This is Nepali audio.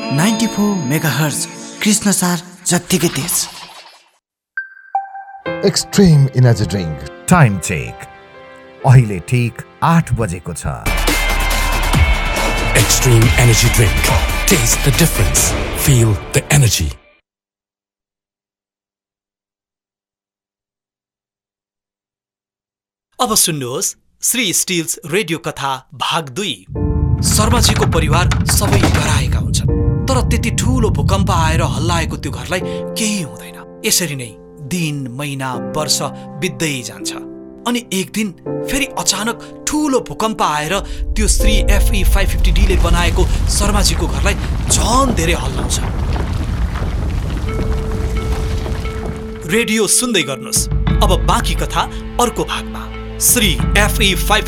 94 मेगाहर्ज कृष्ण सार जत्तिकै तेज। Extreme energy drink time check अहिले ठीक 8 बजेको छ। Extreme energy drink. Taste the difference. Feel the energy. अब सुन्नुहोस् श्री स्टिल्स रेडियो कथा भाग 2। शर्माजीको परिवार सबै डराएका हुन्छन्, तर त्यति ठूलो भूकम्प आएर हल्लाएको त्यो घरलाई केही हुँदैन। यसरी नै दिन, महिना, वर्ष बित्दै जान्छ अनि एक दिन फेरि अचानक ठूलो भूकम्प आएर त्यो श्री FE 550D ले बनाएको शर्माजीको घरलाई झन धेरै हल्लाउँछ। रेडियो सुन्दै गर्नुहोस्। अब बाँकी कथा अर्को भागमा। श्री FE 550